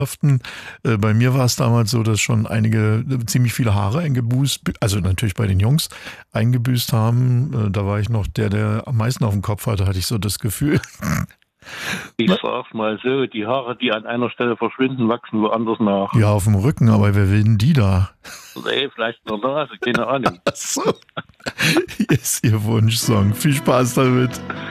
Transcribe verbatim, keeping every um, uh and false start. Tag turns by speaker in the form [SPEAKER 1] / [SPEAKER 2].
[SPEAKER 1] Äh, Bei mir war es damals so, dass schon einige äh, ziemlich viele Haare eingebüßt, also natürlich bei den Jungs, eingebüßt haben. Äh, Da war ich noch der, der am meisten auf dem Kopf hatte, hatte ich so das Gefühl.
[SPEAKER 2] Ich sag's mal so, die Haare, die an einer Stelle verschwinden, wachsen woanders nach.
[SPEAKER 1] Ja, auf dem Rücken, aber wer will denn die da?
[SPEAKER 2] Nee, vielleicht in der Nase, keine Ahnung.
[SPEAKER 1] Ach so. Hier ist Ihr Wunschsong. Viel Spaß damit.